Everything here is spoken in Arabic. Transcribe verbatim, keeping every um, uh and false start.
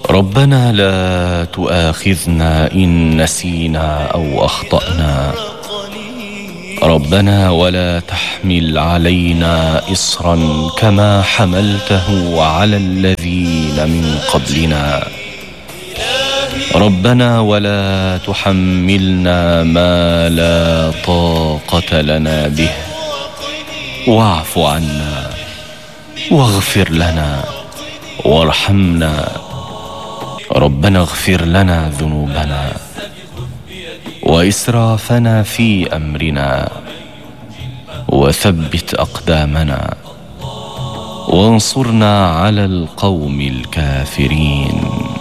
ربنا لا تؤاخذنا إن نسينا أو أخطأنا. ربنا ولا تحمل علينا إصرا كما حملته على الذين من قبلنا. ربنا ولا تحملنا ما لا طاقة لنا به واعف عنا واغفر لنا وارحمنا. ربنا اغفر لنا ذنوبنا وإسرافنا في أمرنا وثبت أقدامنا وانصرنا على القوم الكافرين.